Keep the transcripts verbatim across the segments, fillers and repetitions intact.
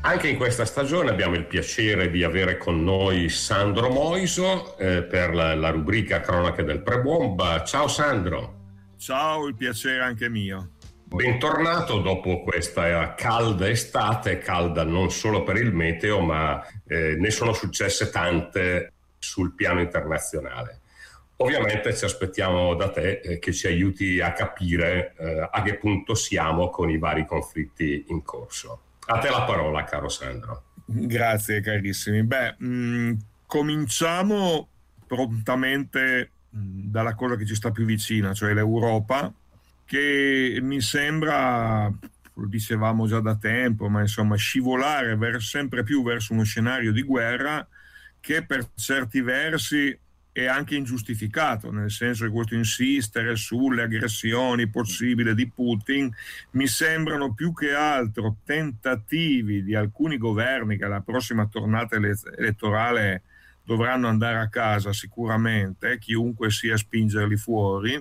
Anche in questa stagione abbiamo il piacere di avere con noi Sandro Moiso eh, per la, la rubrica Cronache del Pre-Bomba. Ciao Sandro. Ciao, il piacere anche mio. Bentornato dopo questa calda estate, calda non solo per il meteo, ma eh, ne sono successe tante sul piano internazionale. Ovviamente ci aspettiamo da te eh, che ci aiuti a capire eh, a che punto siamo con i vari conflitti in corso. A te la parola, caro Sandro. Grazie, carissimi. Beh, mh, cominciamo prontamente mh, dalla cosa che ci sta più vicina, cioè l'Europa, che mi sembra, lo dicevamo già da tempo, ma insomma scivolare ver- sempre più verso uno scenario di guerra che per certi versi è anche ingiustificato, nel senso che questo insistere sulle aggressioni possibili di Putin mi sembrano più che altro tentativi di alcuni governi che alla prossima tornata elettorale dovranno andare a casa sicuramente, chiunque sia a spingerli fuori,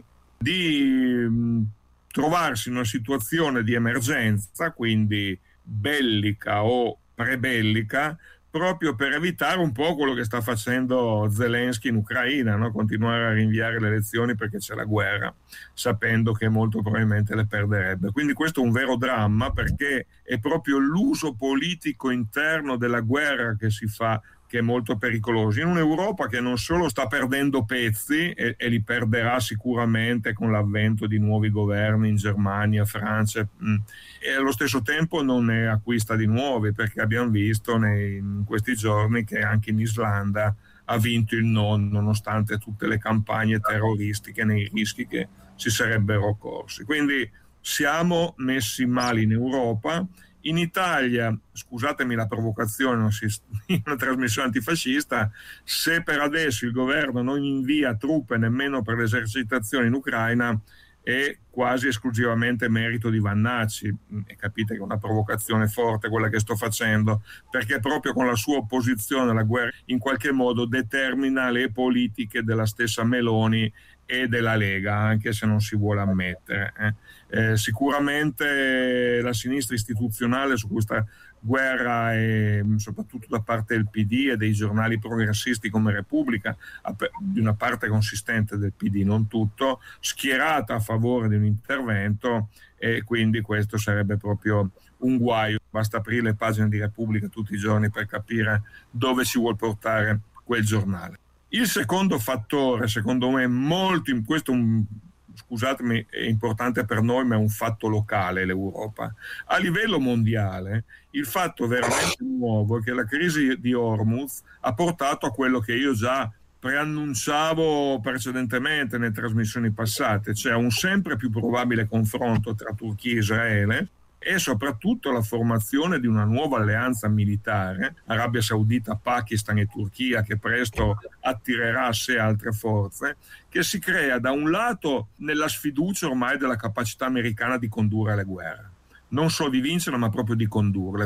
di mh, trovarsi in una situazione di emergenza, quindi bellica o prebellica, proprio per evitare un po' quello che sta facendo Zelensky in Ucraina, no? Continuare a rinviare le elezioni perché c'è la guerra, sapendo che molto probabilmente le perderebbe. Quindi questo è un vero dramma, perché è proprio l'uso politico interno della guerra che si fa che è molto pericoloso, in un'Europa che non solo sta perdendo pezzi e, e li perderà sicuramente con l'avvento di nuovi governi in Germania, Francia, mh, e allo stesso tempo non ne acquista di nuovi, perché abbiamo visto nei, in questi giorni che anche in Islanda ha vinto il no, nonostante tutte le campagne terroristiche nei rischi che si sarebbero corsi. Quindi siamo messi male in Europa. In Italia, scusatemi la provocazione, non si, in una trasmissione antifascista, se per adesso il governo non invia truppe nemmeno per le esercitazioni in Ucraina, è quasi esclusivamente merito di Vannacci, e capite che è una provocazione forte quella che sto facendo, perché proprio con la sua opposizione alla guerra in qualche modo determina le politiche della stessa Meloni e della Lega, anche se non si vuole ammettere. Eh. Eh, sicuramente la sinistra istituzionale su questa guerra, e soprattutto da parte del P D e dei giornali progressisti come Repubblica, di una parte consistente del P D, non tutto, schierata a favore di un intervento, e quindi questo sarebbe proprio un guaio. Basta aprire le pagine di Repubblica tutti i giorni per capire dove ci vuol portare quel giornale. Il secondo fattore, secondo me, molto in questo un, scusatemi, è importante per noi, ma è un fatto locale, l'Europa. A livello mondiale, il fatto veramente nuovo è che la crisi di Hormuz ha portato a quello che io già preannunciavo precedentemente nelle trasmissioni passate, cioè un sempre più probabile confronto tra Turchia e Israele, e soprattutto la formazione di una nuova alleanza militare, Arabia Saudita, Pakistan e Turchia, che presto attirerà a sé altre forze, che si crea da un lato nella sfiducia ormai della capacità americana di condurre le guerre, non solo di vincerle ma proprio di condurle.